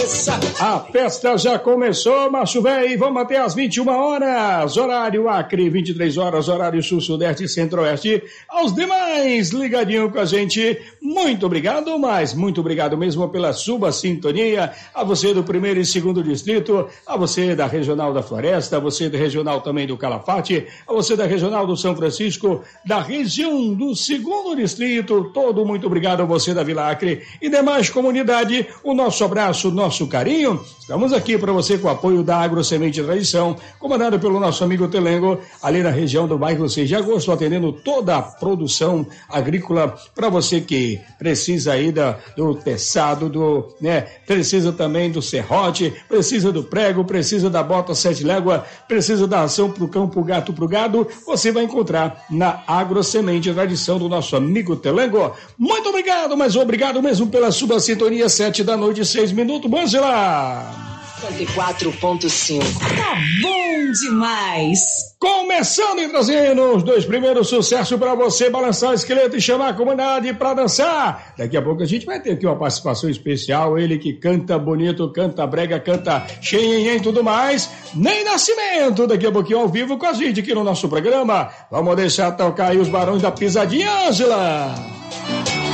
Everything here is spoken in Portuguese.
A festa já começou, macho véi, vamos até às 21 horas, horário Acre, 23 horas, horário Sul, Sudeste e Centro-Oeste. Aos demais, ligadinho com a gente, muito obrigado, mas muito obrigado mesmo pela sua sintonia, a você do primeiro e segundo distrito, a você da Regional da Floresta, a você da Regional também do Calafate, a você da Regional do São Francisco, da região do segundo distrito, todo muito obrigado a você da Vila Acre e demais comunidade, o nosso abraço, nosso carinho. Estamos aqui para você com o apoio da Agrosemente Tradição, comandado pelo nosso amigo Telengo, ali na região do bairro 6 de Agosto, atendendo toda a produção agrícola para você que precisa aí do teçado, precisa também do serrote, precisa do prego, precisa da bota 7 légua, precisa da ação pro cão, pro gato, pro gado, você vai encontrar na Agrosemente Tradição do nosso amigo Telengo. Muito obrigado, mas obrigado mesmo pela sua sintonia, 7 da noite, 6 minutos. Vamos lá! 94.5. Tá bom demais! Começando e trazendo os dois primeiros sucessos para você balançar o esqueleto e chamar a comunidade para dançar. Daqui a pouco a gente vai ter aqui uma participação especial, ele que canta bonito, canta brega, canta cheio e tudo mais. Ney Nascimento, daqui a pouquinho ao vivo com a gente aqui no nosso programa. Vamos deixar tocar aí os Barões da Pisadinha, Ângela.